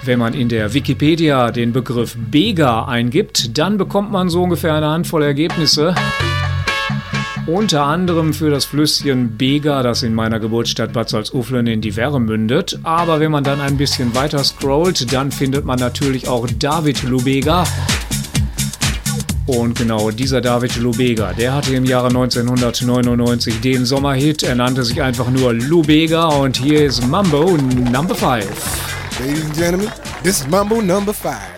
Wenn man in der Wikipedia den Begriff Bega eingibt, dann bekommt man so ungefähr eine Handvoll Ergebnisse. Unter anderem für das Flüsschen Bega, das in meiner Geburtsstadt Bad Salzuflen in die Werre mündet. Aber wenn man dann ein bisschen weiter scrollt, dann findet man natürlich auch David Lubega. Und genau dieser David Lubega, der hatte im Jahre 1999 den Sommerhit. Er nannte sich einfach nur Lubega und hier ist Mambo Number 5. Ladies and gentlemen, this is Mambo Number 5.